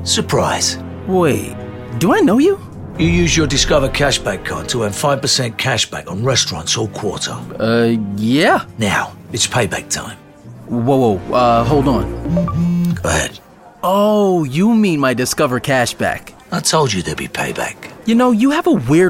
Surprise. Wait, do I know you? You use your Discover Cashback card to earn 5% cashback on restaurants all quarter. Yeah. Now, it's payback time. Whoa, hold on. Go ahead. Oh, you mean my Discover Cashback. I told you there'd be payback. You know, you have a weird